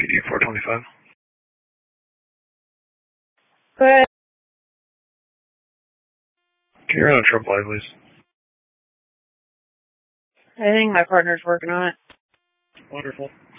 PD 425. Go ahead. Can you run a trip light, please? I think my partner's working on it. Wonderful.